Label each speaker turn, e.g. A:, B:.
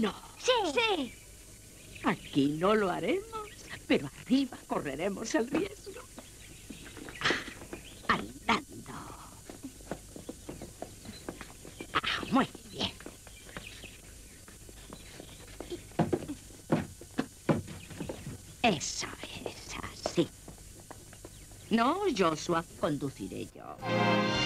A: No.
B: Sí.
A: Sí. Aquí no lo haremos, pero arriba correremos el riesgo. Andando. Muy bien. Eso es así. No, Joshua, conduciré yo.